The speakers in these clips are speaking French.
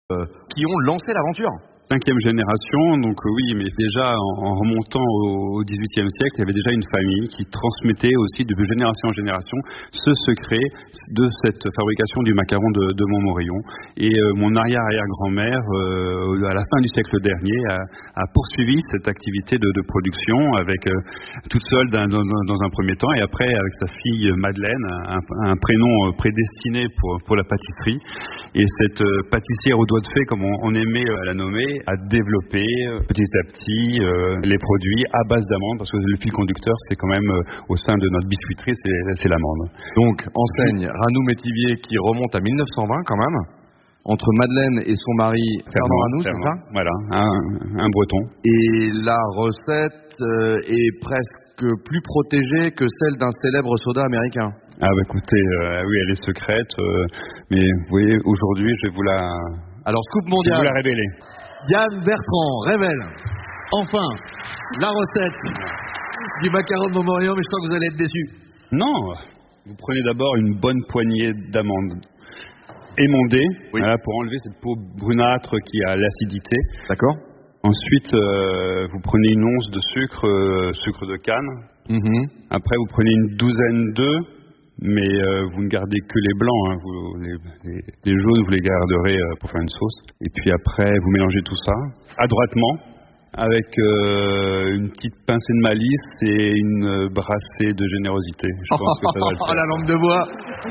qui ont lancé l'aventure. 5e génération, donc oui, mais déjà en remontant au XVIIIe siècle, il y avait déjà une famille qui transmettait aussi de génération en génération ce secret de cette fabrication du macaron de Montmorillon. Et mon arrière-arrière-grand-mère, à la fin du siècle dernier, a poursuivi cette activité de production avec toute seule dans un premier temps, et après avec sa fille Madeleine, un prénom prédestiné pour la pâtisserie. Et cette pâtissière au doigt de fée, comme on aimait la nommer, à développer petit à petit les produits à base d'amandes, parce que le fil conducteur, c'est quand même au sein de notre biscuiterie, c'est l'amande. Donc, enseigne Ranou Métivier qui remonte à 1920 quand même, entre Madeleine et son mari Fernand Ranou, c'est ça ? Voilà, un breton. Et la recette est presque plus protégée que celle d'un célèbre soda américain. Ah bah écoutez, oui, elle est secrète, mais vous voyez, aujourd'hui, je vais vous la... Alors, scoop mondial. Je vais vous la révéler. Diane Bertrand révèle enfin la recette du macaron de Montmorillon, mais je crois que vous allez être déçus. Non, vous prenez d'abord une bonne poignée d'amandes émondées, oui, voilà, pour enlever cette peau brunâtre qui a l'acidité. D'accord. Ensuite, vous prenez une once de sucre de canne. Après, vous prenez une douzaine d'œufs, mais vous ne gardez que les blancs, hein. Les jaunes, vous les garderez pour faire une sauce. Et puis après, vous mélangez tout ça adroitement avec une petite pincée de malice et une brassée de générosité. Je pense que ça va le faire. La lampe de bois.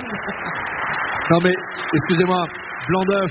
Non mais, excusez-moi, blanc d'œuf,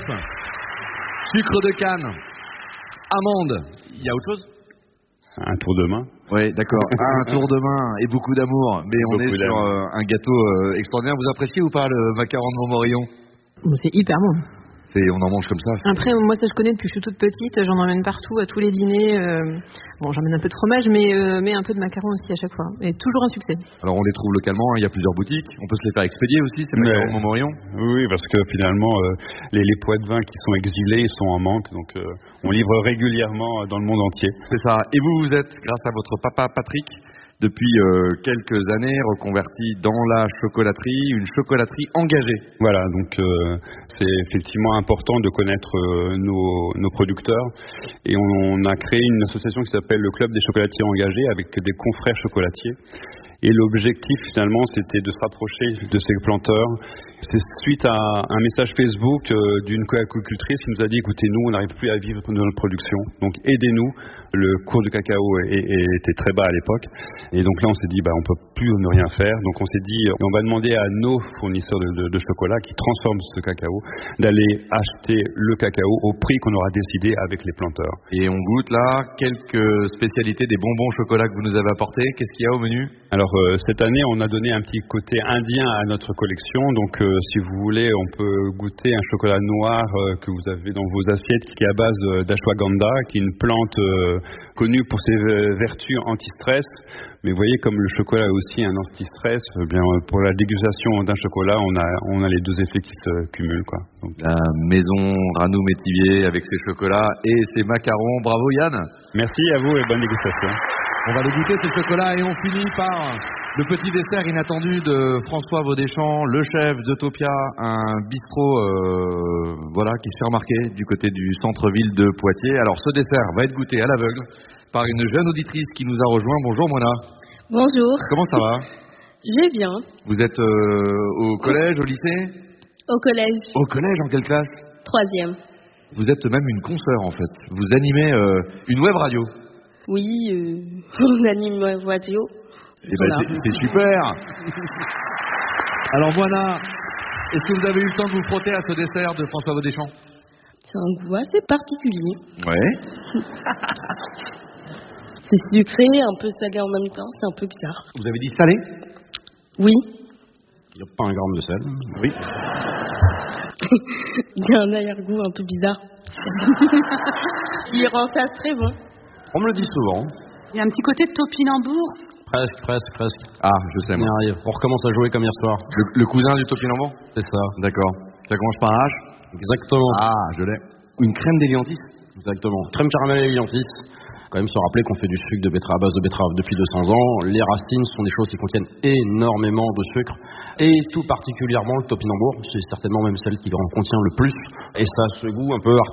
sucre de canne, amande, il y a autre chose ? Un tour de main. Oui, d'accord. Un tour de main et beaucoup d'amour. Mais on est sur un gâteau extraordinaire. Vous appréciez ou pas le macaron de Montmorillon ? C'est hyper bon. On en mange comme ça. Après, moi, ça je connais depuis que je suis toute petite. J'en emmène partout, à tous les dîners. Bon, j'emmène un peu de fromage, mais un peu de macaron aussi à chaque fois. Et toujours un succès. Alors, on les trouve localement. Il y a plusieurs boutiques. On peut se les faire expédier aussi, ces macarons de Montmorillon. Oui, parce que finalement, les poids de vin qui sont exilés, ils sont en manque. Donc, on livre régulièrement dans le monde entier. C'est ça. Et vous êtes, grâce à votre papa Patrick, depuis quelques années reconverti dans la chocolaterie, une chocolaterie engagée. Voilà, donc c'est effectivement important de connaître nos producteurs, et on a créé une association qui s'appelle le Club des chocolatiers engagés avec des confrères chocolatiers. Et l'objectif finalement, c'était de se rapprocher de ces planteurs. C'est suite à un message Facebook d'une coacultrice qui nous a dit, écoutez, nous on n'arrive plus à vivre de notre production, donc aidez-nous. Le cours du cacao était très bas à l'époque, et donc là on s'est dit on peut plus ne rien faire, donc on s'est dit on va demander à nos fournisseurs de chocolat qui transforment ce cacao d'aller acheter le cacao au prix qu'on aura décidé avec les planteurs. Et on goûte là quelques spécialités des bonbons au chocolat que vous nous avez apportés. Qu'est-ce qu'il y a au menu ? Alors cette année on a donné un petit côté indien à notre collection, donc si vous voulez on peut goûter un chocolat noir que vous avez dans vos assiettes qui est à base d'ashwagandha, qui est une plante connu pour ses vertus anti-stress, mais vous voyez comme le chocolat est aussi un anti-stress, bien pour la dégustation d'un chocolat, on a les deux effets qui se cumulent, quoi. Donc, la maison Ranou Métivier avec ses chocolats et ses macarons. Bravo Yann. Merci à vous et bonne dégustation. On va les goûter ces chocolats et on finit par le petit dessert inattendu de François Vaudéchamp, le chef d'Utopia, un bistrot qui se fait remarquer du côté du centre-ville de Poitiers. Alors ce dessert va être goûté à l'aveugle par une jeune auditrice qui nous a rejoint. Bonjour Mona. Bonjour. Comment ça va ? Je vais bien. Vous êtes au collège, au lycée ? Au collège. Au collège, en quelle classe ? 3e. Vous êtes même une consoeur en fait. Vous animez une web radio. Oui, on anime une radio. C'est super. Alors Moana, est-ce que vous avez eu le temps de vous frotter à ce dessert de François Vaudéchamp ? C'est un goût assez particulier. Ouais. C'est sucré, un peu salé en même temps, c'est un peu bizarre. Vous avez dit salé ? Oui. Il n'y a pas un gramme de sel. Oui. Il y a un arrière-goût un peu bizarre. Qui rend ça très bon. On me le dit souvent. Il y a un petit côté de topinambour. Presque. Ah, je sais. On y arrive. On recommence à jouer comme hier soir. Le cousin du topinambour ? C'est ça. D'accord. Ça commence par un H ? Exactement. Ah, je l'ai. Une crème d'éliantis ? Exactement. Crème caramel et éliantis. Quand même se rappeler qu'on fait du sucre de betterave à base de betterave depuis 200 ans. Les racines sont des choses qui contiennent énormément de sucre. Et tout particulièrement le topinambour. C'est certainement même celle qui en contient le plus. Et ça a ce goût un peu